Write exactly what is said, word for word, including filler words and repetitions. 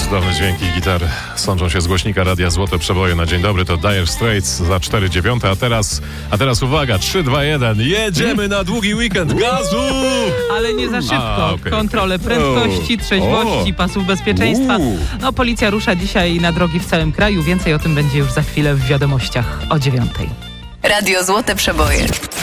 Cudowne dźwięki gitary sączą się z głośnika Radia Złote Przeboje na dzień dobry. To Dire Straits za cztery dziewiąte, a teraz, a teraz uwaga, trzy, dwa, jeden. Jedziemy na długi weekend. Gazu! Ale nie za szybko. A, okay. Kontrole prędkości, trzeźwości, pasów bezpieczeństwa. No, policja rusza dzisiaj na drogi w całym kraju. Więcej o tym będzie już za chwilę w wiadomościach o dziewiątej. Radio Złote Przeboje.